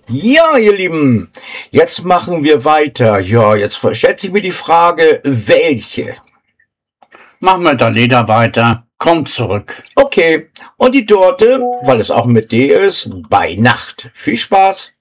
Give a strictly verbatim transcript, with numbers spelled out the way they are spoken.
Ja, ihr Lieben, jetzt machen wir weiter. Ja, jetzt stellt sich mir die Frage, welche? Machen wir da Leder weiter. Kommt zurück. Okay, und die Dorte, weil es auch mit D ist, bei Nacht. Viel Spaß.